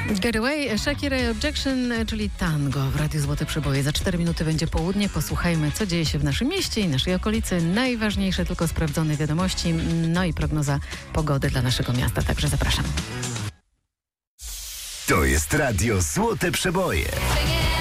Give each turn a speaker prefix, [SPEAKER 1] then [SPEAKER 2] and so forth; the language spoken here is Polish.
[SPEAKER 1] Get Away, Shakira Objection, czyli tango w Radiu Złote Przeboje. Za 4 minuty będzie południe. Posłuchajmy, co dzieje się w naszym mieście i naszej okolicy. Najważniejsze tylko sprawdzone wiadomości, no i prognoza pogody dla naszego miasta. Także zapraszam.
[SPEAKER 2] To jest Radio Złote Przeboje.